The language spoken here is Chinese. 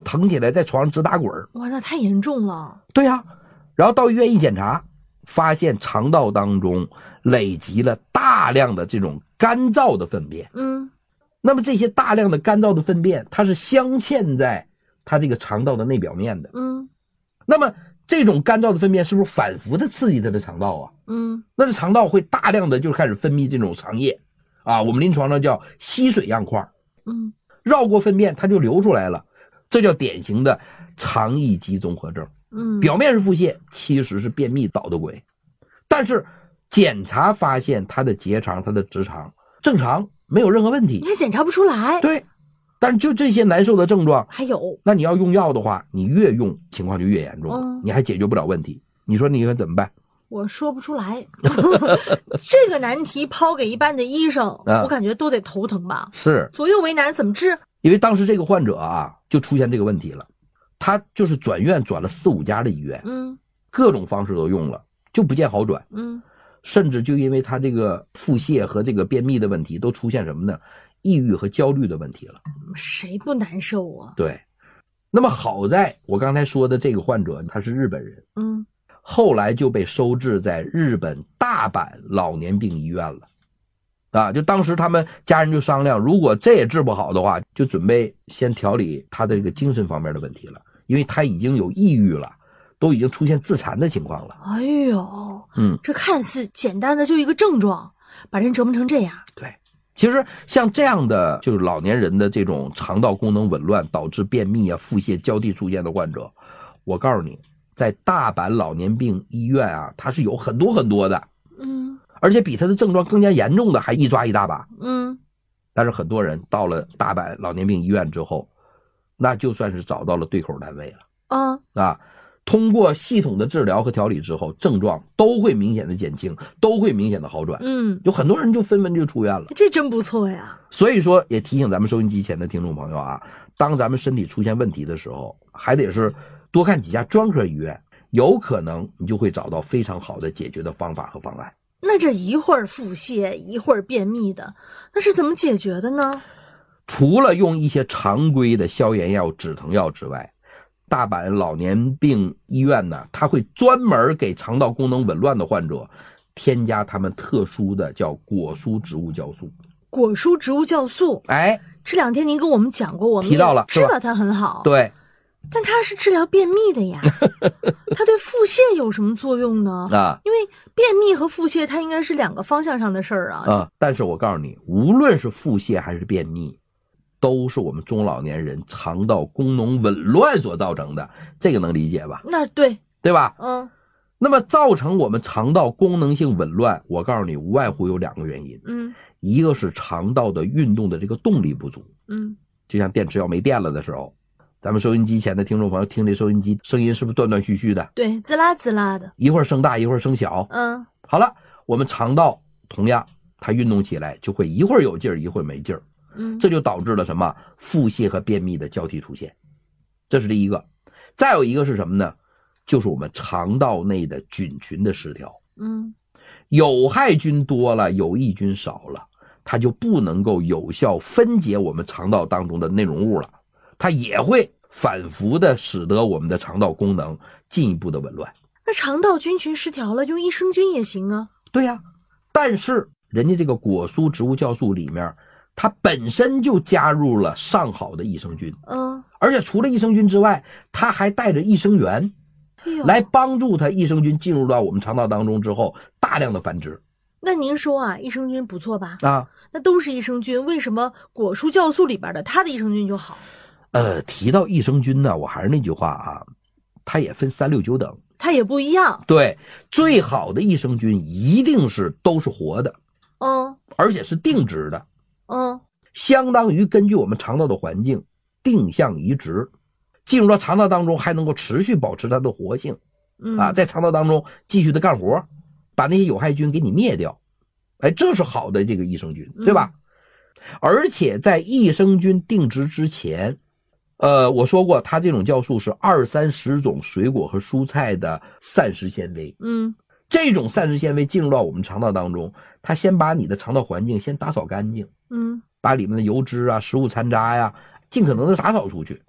疼起来，在床上直打滚。 哇，那太严重了。 对呀，然后到医院一检查，发现肠道当中累积了大量的这种干燥的粪便。那么这些大量的干燥的粪便，它是镶嵌在它这个肠道的内表面的。那么这种干燥的粪便是不是反复的刺激它的肠道啊？那这肠道会大量的就开始分泌这种肠液啊，我们临床上叫吸水样块。绕过粪便它就流出来了，这叫典型的肠易激综合症。表面是腹泻，其实是便秘捣的鬼。但是检查发现它的结肠、它的直肠正常，没有任何问题。 你还检查不出来？ 对，但是就这些难受的症状还有， 那你要用药的话，你越用情况就越严重，你还解决不了问题。你说你该怎么办？ 我说不出来。这个难题抛给一般的医生，我感觉都得头疼吧。 是， 左右为难，怎么治？ 因为当时这个患者啊，就出现这个问题了。他就是转院转了4、5家的医院，各种方式都用了，就不见好转。甚至就因为他这个腹泻和这个便秘的问题，都出现什么呢？抑郁和焦虑的问题了。 谁不难受啊？ 对。那么好在我刚才说的这个患者他是日本人，后来就被收治在日本大阪老年病医院了。啊，就当时他们家人就商量，如果这也治不好的话，就准备先调理他的这个精神方面的问题了，因为他已经有抑郁了，都已经出现自残的情况了。 哎呦，这看似简单的就一个症状，把人折磨成这样。 对，其实像这样的就是老年人的这种肠道功能紊乱导致便秘啊、腹泻交替出现的患者，我告诉你，在大阪老年病医院啊，它是有很多很多的。而且比他的症状更加严重的还一抓一大把。但是很多人到了大阪老年病医院之后，那就算是找到了对口单位了。通过系统的治疗和调理之后，症状都会明显的减轻，都会明显的好转。有很多人就纷纷就出院了。 这真不错呀。 所以说也提醒咱们收音机前的听众朋友啊，当咱们身体出现问题的时候，还得是多看几家专科医院，有可能你就会找到非常好的解决的方法和方案。 那这一会儿腹泻一会儿便秘的，那是怎么解决的呢？ 除了用一些常规的消炎药、止疼药之外，大阪老年病医院呢，它会专门给肠道功能紊乱的患者添加他们特殊的叫果蔬植物酵素。 果蔬植物酵素，这2天您跟我们讲过，我们提到了， 知道它很好。 对， 但它是治疗便秘的呀，它对腹泻有什么作用呢？因为便秘和腹泻它应该是2个方向上的事儿啊。 但是我告诉你，无论是腹泻还是便秘，都是我们中老年人肠道功能紊乱所造成的，这个能理解吧？ 那对吧？那么造成我们肠道功能性紊乱，我告诉你，无外乎有2个原因。一个是肠道的运动的这个动力不足。就像电池要没电了的时候，咱们收音机前的听众朋友听这收音机声音是不是断断续续的？ 对，滋啦滋啦的， 一会儿声大一会儿声小。好了，我们肠道同样它运动起来就会一会儿有劲儿一会儿没劲儿。这就导致了什么？腹泻和便秘的交替出现，这是第一个。再有一个是什么呢？就是我们肠道内的菌群的失调。有害菌多了，有益菌少了，它就不能够有效分解我们肠道当中的内容物了，它也会反复的使得我们的肠道功能进一步的紊乱。 那肠道菌群失调了，用益生菌也行啊。 对呀，但是人家这个果蔬植物酵素里面，它本身就加入了上好的益生菌。而且除了益生菌之外，它还带着益生元，来帮助它益生菌进入到我们肠道当中之后大量的繁殖。 那您说啊，益生菌不错吧？ 那都是益生菌，为什么果蔬酵素里边的它的益生菌就好？ 提到益生菌呢，我还是那句话啊，它也分3、6、9等， 它也不一样。 对，最好的益生菌一定是都是活的，而且是定植的，相当于根据我们肠道的环境定向移植，进入到肠道当中还能够持续保持它的活性，在肠道当中继续的干活，把那些有害菌给你灭掉。这是好的这个益生菌，对吧？而且在益生菌定植之前，我说过它这种酵素是20、30种水果和蔬菜的膳食纤维。这种膳食纤维进入到我们肠道当中，它先把你的肠道环境先打扫干净，把里面的油脂啊、食物残渣呀，尽可能的打扫出去。